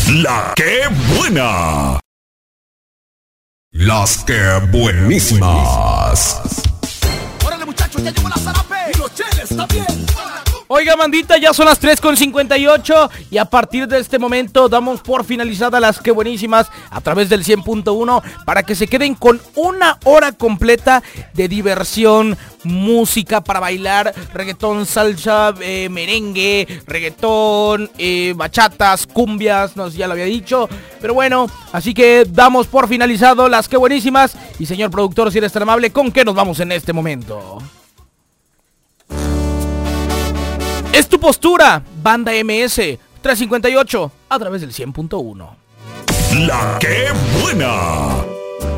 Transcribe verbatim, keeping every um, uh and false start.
La que buena. Las que buenísimas. Órale muchachos, ya llegó la zarape. Y los cheles también. Oiga, bandita, ya son las tres con cincuenta y ocho y a partir de este momento damos por finalizada las que buenísimas a través del cien punto uno para que se queden con una hora completa de diversión, música para bailar, reggaetón, salsa, eh, merengue, reggaetón, eh, bachatas, cumbias, no sé, ya lo había dicho, pero bueno, así que damos por finalizado las que buenísimas y señor productor, si eres tan amable, ¿con qué nos vamos en este momento? Es tu postura, Banda M S, trescientos cincuenta y ocho, a través del cien punto uno. La que buena.